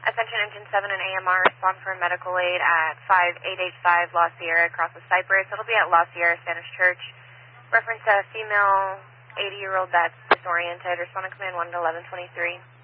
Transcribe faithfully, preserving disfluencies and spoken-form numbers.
Attention Engine seven and A M R, respond for medical aid at five eight eight five La Sierra across the Cypress. It'll be at La Sierra Spanish Church. Reference a female eighty-year-old that's disoriented. Respond to command one to eleven twenty-three.